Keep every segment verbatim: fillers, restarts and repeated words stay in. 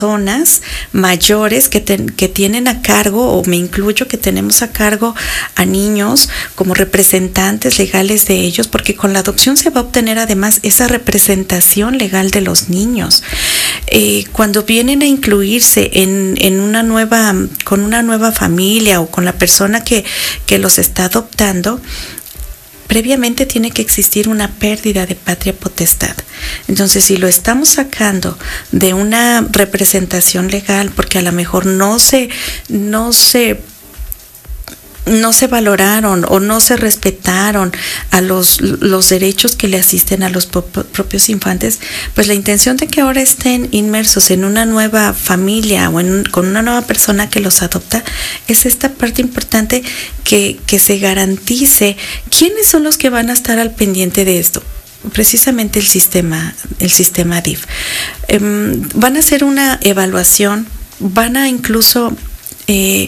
personas mayores que, ten, que tienen a cargo, o me incluyo, que tenemos a cargo a niños como representantes legales de ellos, porque con la adopción se va a obtener además esa representación legal de los niños. Eh, cuando vienen a incluirse en, en una nueva, con una nueva familia o con la persona que, que los está adoptando, previamente tiene que existir una pérdida de patria potestad. Entonces, si lo estamos sacando de una representación legal, porque a lo mejor no se, no se, no se valoraron o no se respetaron a los, los derechos que le asisten a los po- propios infantes, pues la intención de que ahora estén inmersos en una nueva familia o en, con una nueva persona que los adopta, es esta parte importante que, que se garantice quiénes son los que van a estar al pendiente de esto. Precisamente el sistema, el sistema D I F. Eh, van a hacer una evaluación, van a incluso eh,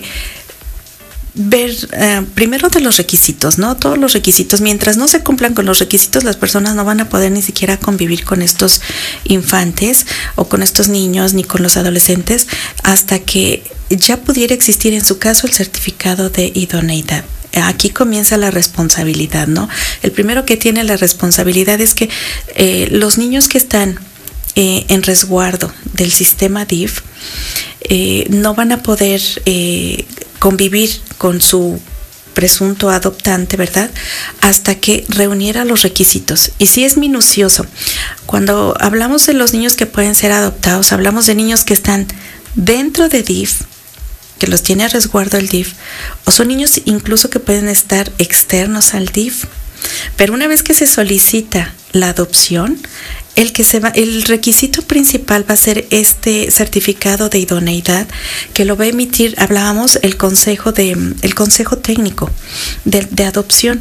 ver uh, primero de los requisitos, ¿no? Todos los requisitos. Mientras no se cumplan con los requisitos, las personas no van a poder ni siquiera convivir con estos infantes o con estos niños ni con los adolescentes hasta que ya pudiera existir en su caso el certificado de idoneidad. Aquí comienza la responsabilidad, ¿no? El primero que tiene la responsabilidad es que eh, los niños que están eh, en resguardo del sistema D I F eh, no van a poder eh, convivir con su presunto adoptante, ¿verdad? Hasta que reuniera los requisitos. Y sí es minucioso. Cuando hablamos de los niños que pueden ser adoptados, hablamos de niños que están dentro de D I F, que los tiene a resguardo el D I F, o son niños incluso que pueden estar externos al D I F. Pero una vez que se solicita la adopción, el que se va, el requisito principal va a ser este certificado de idoneidad que lo va a emitir, hablábamos, el consejo de el consejo técnico de, de adopción,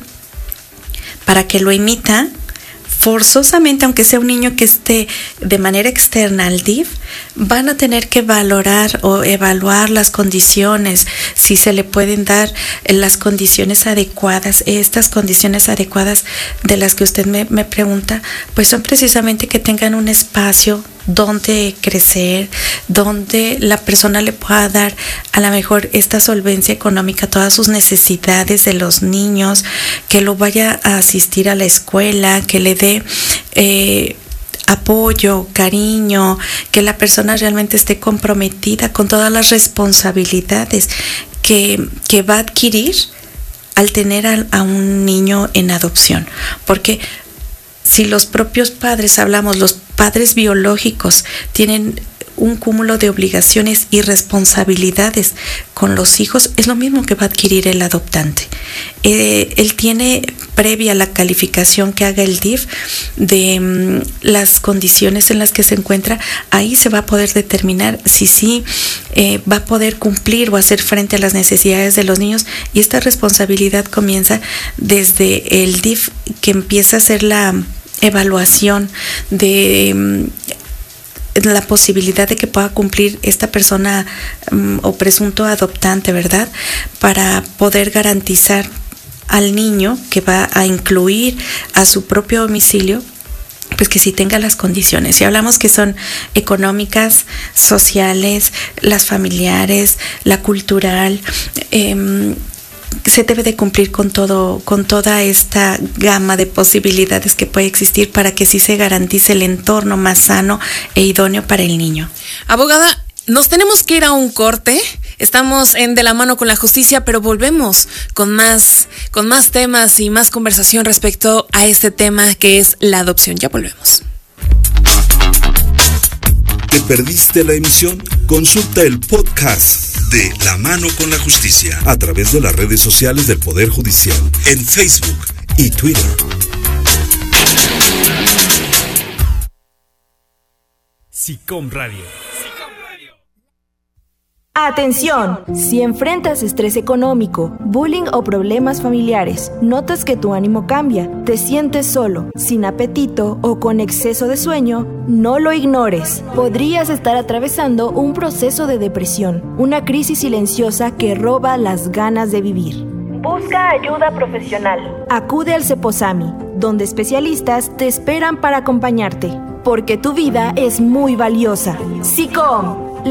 para que lo emita forzosamente, aunque sea un niño que esté de manera externa al D I F, van a tener que valorar o evaluar las condiciones, si se le pueden dar las condiciones adecuadas. Estas condiciones adecuadas de las que usted me, me pregunta, pues son precisamente que tengan un espacio donde crecer, donde la persona le pueda dar a lo mejor esta solvencia económica, todas sus necesidades de los niños, que lo vaya a asistir a la escuela, que le dé eh, apoyo, cariño, que la persona realmente esté comprometida con todas las responsabilidades que, que va a adquirir al tener a, a un niño en adopción. Porque si los propios padres, hablamos, los padres biológicos tienen un cúmulo de obligaciones y responsabilidades con los hijos, es lo mismo que va a adquirir el adoptante. Eh, él tiene, previa la calificación que haga el D I F de um, las condiciones en las que se encuentra, ahí se va a poder determinar si sí eh, va a poder cumplir o hacer frente a las necesidades de los niños, y esta responsabilidad comienza desde el D I F, que empieza a hacer la evaluación de um, la posibilidad de que pueda cumplir esta persona um, o presunto adoptante, ¿verdad? Para poder garantizar al niño que va a incluir a su propio domicilio, pues que sí tenga las condiciones. Y hablamos que son económicas, sociales, las familiares, la cultural, eh, se debe de cumplir con todo, con toda esta gama de posibilidades que puede existir para que sí se garantice el entorno más sano e idóneo para el niño. Abogada, nos tenemos que ir a un corte. Estamos en De la Mano con la Justicia, pero volvemos con más, con más temas y más conversación respecto a este tema que es la adopción. Ya volvemos. ¿Te perdiste la emisión? Consulta el podcast de La Mano con la Justicia a través de las redes sociales del Poder Judicial en Facebook y Twitter. SICOM Radio. ¡Atención! Si enfrentas estrés económico, bullying o problemas familiares, notas que tu ánimo cambia, te sientes solo, sin apetito o con exceso de sueño, no lo ignores. Podrías estar atravesando un proceso de depresión, una crisis silenciosa que roba las ganas de vivir. Busca ayuda profesional. Acude al Ceposami, donde especialistas te esperan para acompañarte, porque tu vida es muy valiosa. SICOM.